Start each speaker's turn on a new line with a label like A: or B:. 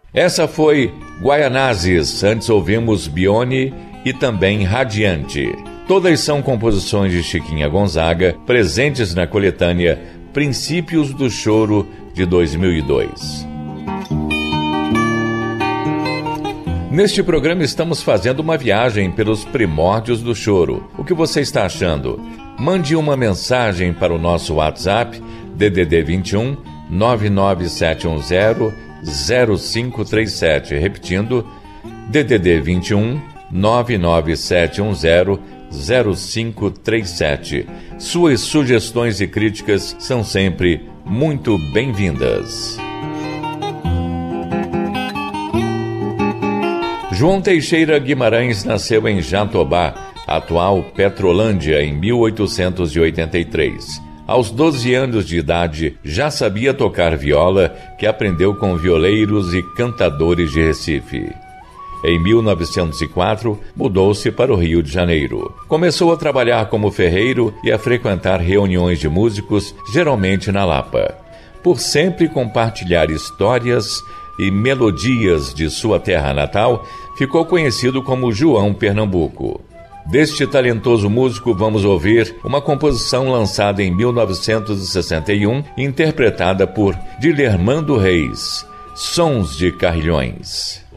A: Essa foi Guaianazes, antes ouvimos Bione e também Radiante. Todas são composições de Chiquinha Gonzaga, presentes na coletânea Princípios do Choro, de 2002. Neste programa estamos fazendo uma viagem pelos primórdios do choro. O que você está achando? Mande uma mensagem para o nosso WhatsApp, DDD 21 99710 0537. Repetindo, DDD 21 99710 0537. Suas sugestões e críticas são sempre muito bem-vindas. João Teixeira Guimarães nasceu em Jatobá, atual Petrolândia, em 1883. Aos 12 anos de idade, já sabia tocar viola, que aprendeu com violeiros e cantadores de Recife. Em 1904, mudou-se para o Rio de Janeiro. Começou a trabalhar como ferreiro e a frequentar reuniões de músicos, geralmente na Lapa. Por sempre compartilhar histórias e melodias de sua terra natal, ficou conhecido como João Pernambuco. Deste talentoso músico, vamos ouvir uma composição lançada em 1961, interpretada por Dilermando Reis, Sons de Carrilhões.